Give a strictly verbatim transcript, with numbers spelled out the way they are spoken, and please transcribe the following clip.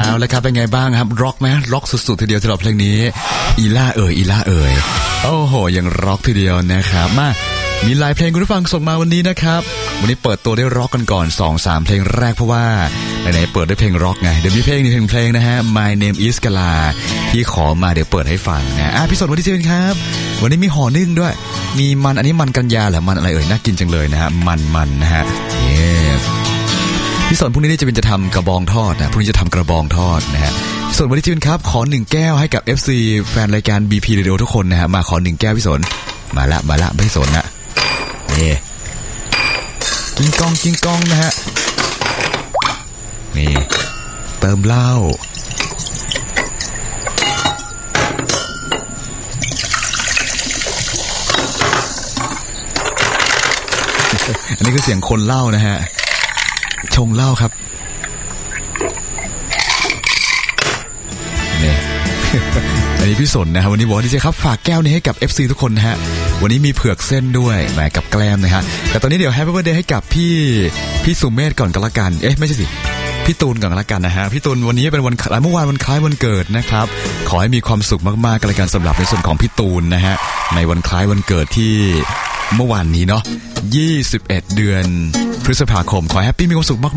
เอาละครับเป็นไงบ้างครับร็อกไหมร็อกสุดๆทีเดียวสำหรับเพลงนี้อีล่าเอ๋ยอีล่าเอ๋ยโอ้โหยังร็อกทีเดียวนะครับมามีหลายเพลงคุณผู้ฟังส่งมาวันนี้นะครับวันนี้เปิดตัวได้ร็อกกันก่อน สองสาม เพลงแรกเพราะว่าไหนๆเปิดด้วยเพลงร็อกไงเดี๋ยวมีเพลงนี้เพลงเพลงนะฮะ My Name Is Gala ที่ขอมาเดี๋ยวเปิดให้ฟังนะอ่ะพี่สดวันที่สิบเอ็ดครับวันนี้มีห่อนึ่งด้วยมีมันอันนี้มันกันยาหรือมันอะไรเอ่ยน่ากินจังเลยนะฮะมันมันนะฮะเย้พี่สนพรุ่งนี้จะเป็นจะทำกระบองทอดนะพรุ่งนี้จะทำกระบองทอดนะฮะส่วนวันที่สิบเอ็ดครับขอหนึ่งแก้วให้กับ เอฟ ซี แฟนรายการ บี พี Radio ทุกคนนะฮะมาขอหนึ่งแก้วพี่สนมาละมาละพี่สนนะนี่กินกองกินกองนะฮะนี่เติมเหล้าอันนี้คือเสียงคนเล่านะฮะชงเหล้าครับนี่ อันนี้พี่สนนะครับวันนี้บอกดีเจครับฝากแก้วนี้ให้กับ เอฟ ซี ทุกคนนะฮะวันนี้มีเผือกเส้นด้วยแหมกับแกล้มนะฮะแต่ตอนนี้เดี๋ยวแฮปปี้เบิร์ธเดย์ให้กับพี่พี่สุเมธก่อนกันละกันเอ๊ะไม่ใช่สิพี่ตูนก่อนกันละกันนะฮะพี่ตูนวันนี้เป็นวันเมื่อวานวันคล้ายวันเกิดนะครับขอให้มีความสุขมากๆกันละกันสำหรับในส่วนของพี่ตูนนะฮะในวันคล้ายวันเกิดที่เมื่อวานนี้เนาะยี่สิบเอ็ดเดือนพฤษภาคมขอแฮปปี้มีความสุขมาก